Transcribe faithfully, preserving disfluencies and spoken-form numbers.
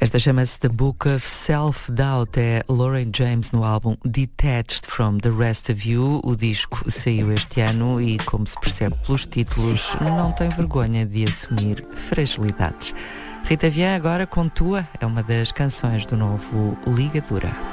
Esta chama-se The Book of Self-Doubt, é Lauren James no álbum Detached from the Rest of You. O disco saiu este ano e, como se percebe pelos títulos, não tem vergonha de assumir fragilidades. Rita Vian agora com Tua, é uma das canções do novo Ligadura.